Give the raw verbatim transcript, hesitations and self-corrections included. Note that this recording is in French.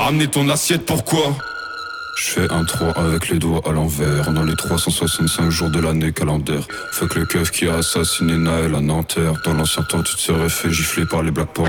ramené ton assiette, pourquoi? Je fais un trois avec les doigts à l'envers. Pendant les trois cent soixante-cinq jours de l'année calendaire. Fuck le keuf qui a assassiné Naël à Nanterre. Dans l'ancien temps tu te serais fait gifler par les Black Power.